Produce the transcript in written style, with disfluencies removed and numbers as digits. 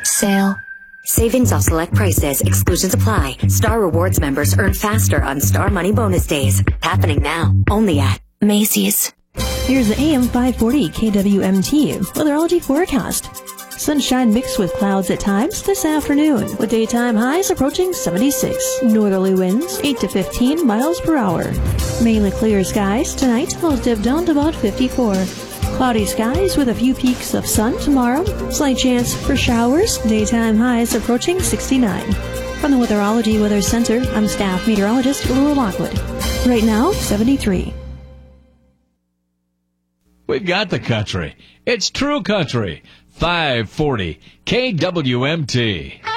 Sale. Savings off select prices. Exclusions apply. Star Rewards members earn faster on Star Money Bonus Days. Happening now. Only at Macy's. Here's the AM 540 KWMT weatherology forecast. Sunshine mixed with clouds at times this afternoon, with daytime highs approaching 76. Northerly winds 8 to 15 miles per hour. Mainly clear skies tonight, lows dip down to about 54. Cloudy skies with a few peaks of sun tomorrow. Slight chance for showers, daytime highs approaching 69. From the Weatherology Weather Center, I'm staff meteorologist Laura Lockwood. Right now, 73. We've got the country. It's true country. 540 KWMT.